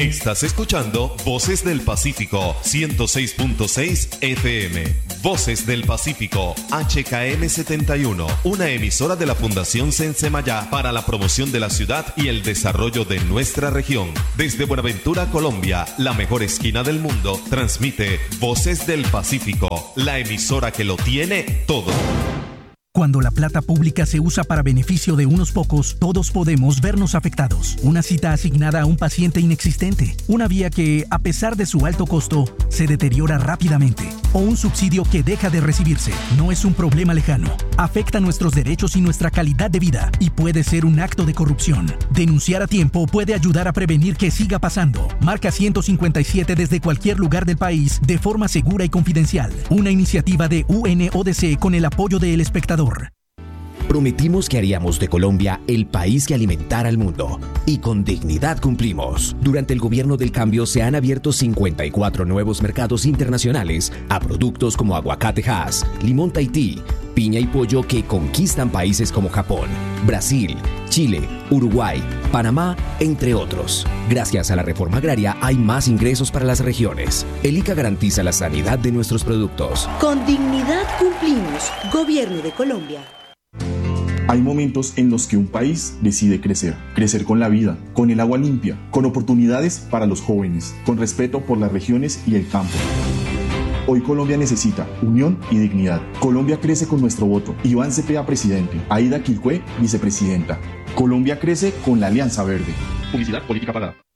Estás escuchando Voces del Pacífico 106.6 FM. Voces del Pacífico HKM 71, una emisora de la Fundación Sensemayá para la promoción de la ciudad y el desarrollo de nuestra región. Desde Buenaventura, Colombia, la mejor esquina del mundo, transmite Voces del Pacífico, la emisora que lo tiene todo. Cuando la plata pública se usa para beneficio de unos pocos, todos podemos vernos afectados. Una cita asignada a un paciente inexistente, una vía que, a pesar de su alto costo, se deteriora rápidamente, o un subsidio que deja de recibirse. No es un problema lejano. Afecta nuestros derechos y nuestra calidad de vida, y puede ser un acto de corrupción. Denunciar a tiempo puede ayudar a prevenir que siga pasando. Marca 157 desde cualquier lugar del país, de forma segura y confidencial. Una iniciativa de UNODC con el apoyo de El Espectador. Prometimos que haríamos de Colombia el país que alimentara al mundo. Y con dignidad cumplimos. Durante el gobierno del cambio se han abierto 54 nuevos mercados internacionales a productos como aguacate Hass, limón Tahití, piña y pollo que conquistan países como Japón, Brasil, Chile, Uruguay, Panamá, entre otros. Gracias a la reforma agraria hay más ingresos para las regiones. El ICA garantiza la sanidad de nuestros productos. Con dignidad cumplimos. Gobierno de Colombia. Hay momentos en los que un país decide crecer. Crecer con la vida, con el agua limpia, con oportunidades para los jóvenes, con respeto por las regiones y el campo. Hoy Colombia necesita unión y dignidad. Colombia crece con nuestro voto. Iván Cepeda, presidente. Aida Quilcue, vicepresidenta. Colombia crece con la Alianza Verde. Publicidad política pagada.